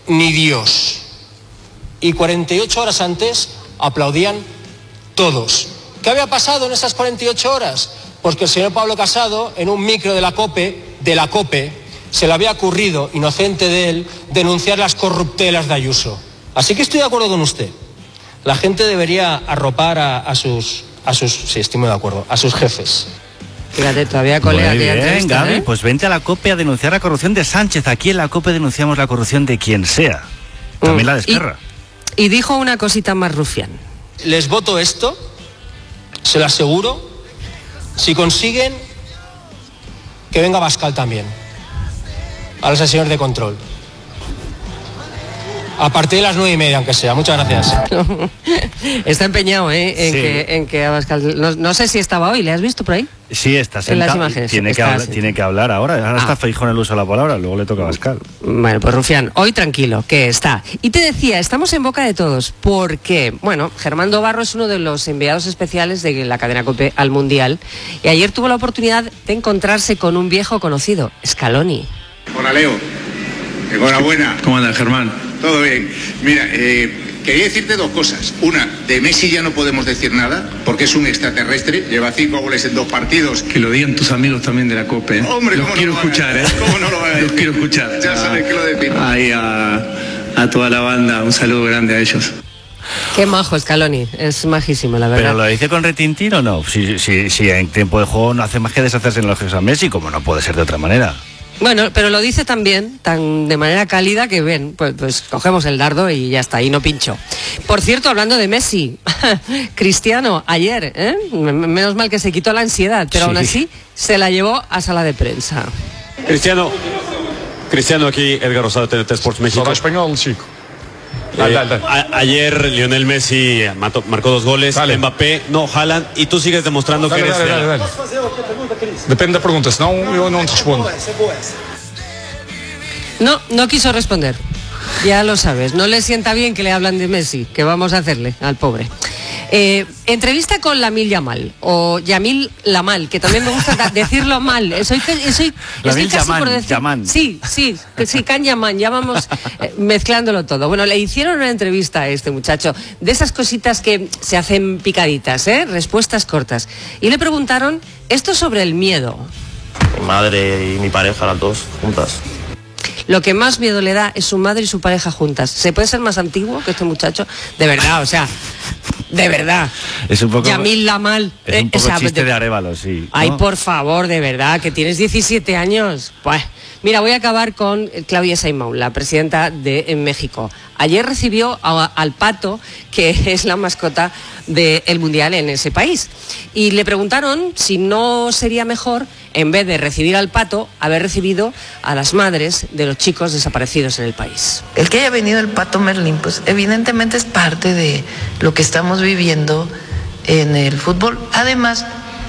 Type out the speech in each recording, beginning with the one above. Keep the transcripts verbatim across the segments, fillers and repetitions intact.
ni Dios. Y cuarenta y ocho horas antes aplaudían todos. ¿Qué había pasado en esas cuarenta y ocho horas? Pues que el señor Pablo Casado, en un micro de la COPE, de la COPE, se le había ocurrido, inocente de él, denunciar las corruptelas de Ayuso. Así que estoy de acuerdo con usted. La gente debería arropar a, a sus, a sus, sí, estoy muy de acuerdo, a sus jefes. Fíjate, todavía colega Muy que bien, Gaby, ¿eh? pues vente a la COPE a denunciar la corrupción de Sánchez. Aquí en la COPE denunciamos la corrupción de quien sea. También mm. la de Esquerra. Y, y dijo una cosita más rufián. Les voto esto, se lo aseguro, si consiguen que venga Abascal también a las sesiones de control. A partir de las nueve y media, aunque sea. Muchas gracias. Está empeñado, ¿eh? En, sí. que, en que Abascal... No, no sé si estaba hoy, ¿le has visto por ahí? Sí, está sentado. En las imágenes. Tiene, está que hablar, tiene que hablar ahora. Ahora ah. está Feijóo en el uso de la palabra, luego le toca a Abascal. Bueno, pues Rufián, hoy tranquilo, que está. Y te decía, estamos en boca de todos, porque, bueno, Germán Dobarro es uno de los enviados especiales de la cadena COPE al Mundial, y ayer tuvo la oportunidad de encontrarse con un viejo conocido, Scaloni. Hola, Leo. Enhorabuena. ¿Cómo andas, Germán? Todo bien. Mira, eh, quería decirte dos cosas. Una, de Messi ya no podemos decir nada, porque es un extraterrestre, lleva cinco goles en dos partidos. Que lo digan tus amigos también de la COPE. ¿eh? Hombre, los quiero no escuchar, ¿eh? ¿Cómo no lo van a decir? Los quiero escuchar. Ya ah, sabes que lo decimos. Ahí a, a toda la banda, un saludo grande a ellos. Qué majo Scaloni, es majísimo, la verdad. ¿Pero lo dice con retintín o no? Si, si, si en tiempo de juego no hace más que deshacerse en elogios a Messi, como no puede ser de otra manera. Bueno, pero lo dice también tan de manera cálida que ven, pues, pues cogemos el dardo y ya está, y no pincho. Por cierto, hablando de Messi, Cristiano, ayer, ¿eh? menos mal que se quitó la ansiedad, pero sí. aún así se la llevó a sala de prensa. Cristiano, Cristiano aquí, Edgar Rosado, T N T Sports México. Habla español, chico. Eh, dale, dale. A, ayer Lionel Messi mató, marcó dos goles, dale. Mbappé, no, Haaland, y tú sigues demostrando dale, que eres... Dale, dale, dale. Depende da pergunta, senão eu não te respondo. No, no quiso responder. Ya lo sabes, no le sienta bien que le hablan de Messi, que vamos a hacerle al pobre. Eh, entrevista con Lamil Yamal, o Yamil Lamal, que también me gusta decirlo mal. Soy, soy, estoy casi por decir... Yaman. Sí, sí, sí, Can Yaman, ya vamos eh, mezclándolo todo. Bueno, le hicieron una entrevista a este muchacho, de esas cositas que se hacen picaditas, ¿eh? Respuestas cortas. Y le preguntaron esto sobre el miedo. Mi madre y mi pareja, las dos juntas. Lo que más miedo le da es su madre y su pareja juntas. ¿Se puede ser más antiguo que este muchacho? De verdad, o sea, de verdad. Es un poco... Yamil Lamal. Es un poco eh, o sea, chiste de, de Arévalo, sí, ¿no? Ay, por favor, de verdad, que tienes diecisiete años. Pues, mira, voy a acabar con Claudia Sheinbaum, la presidenta de en México. Ayer recibió a, al pato, que es la mascota del Mundial en ese país. Y le preguntaron si no sería mejor, en vez de recibir al pato, haber recibido a las madres de los chicos desaparecidos en el país. El que haya venido el pato Merlín, pues evidentemente es parte de lo que estamos viviendo en el fútbol. Además,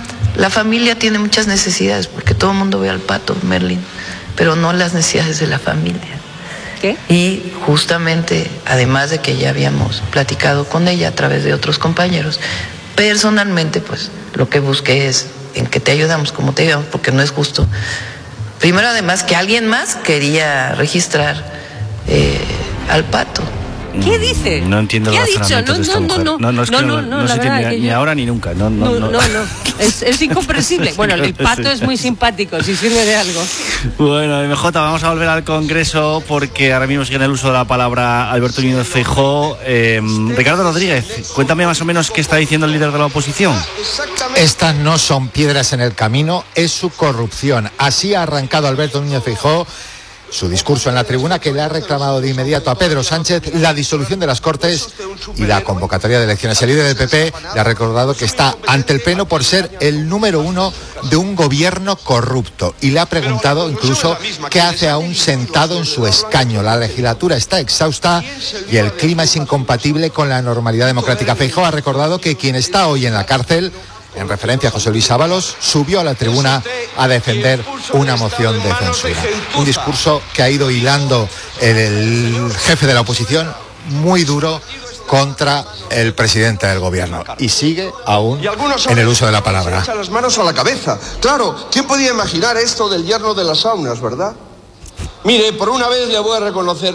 la familia tiene muchas necesidades, porque todo el mundo ve al pato Merlín, pero no las necesidades de la familia. ¿Qué? Y justamente, además de que ya habíamos platicado con ella a través de otros compañeros, personalmente, pues lo que busqué es en que te ayudamos, como te ayudamos, porque no es justo. Primero, además, que alguien más quería registrar eh, al pato. ¿Qué dice? No entiendo ¿Qué los ha dicho? razonamientos de esta No, no, mujer. no, no, no, es que no, no, no, no, no, no se tiene ni, ni yo... ahora ni nunca. No, no, no, no. no, no. Es, es incomprensible. Bueno, el pato es muy simpático, si sirve de algo. Bueno, M J, vamos a volver al Congreso porque ahora mismo sigue en el uso de la palabra Alberto Núñez Feijóo. Eh, Ricardo Rodríguez, cuéntame más o menos qué está diciendo el líder de la oposición. Estas no son piedras en el camino, es su corrupción. Así ha arrancado Alberto Núñez Feijóo su discurso en la tribuna, que le ha reclamado de inmediato a Pedro Sánchez la disolución de las Cortes y la convocatoria de elecciones. El líder del P P le ha recordado que está ante el Pleno por ser el número uno de un gobierno corrupto y le ha preguntado incluso qué hace aún sentado en su escaño. La legislatura está exhausta y el clima es incompatible con la normalidad democrática. Feijóo ha recordado que quien está hoy en la cárcel, en referencia a José Luis Ábalos, subió a la tribuna a defender una moción de censura. Un discurso que ha ido hilando el, el jefe de la oposición muy duro contra el presidente del gobierno y sigue aún en el uso de la palabra. Se echa las manos a la cabeza. Claro, ¿quién podía imaginar esto del yerno de las saunas, verdad? Mire, por una vez le voy a reconocer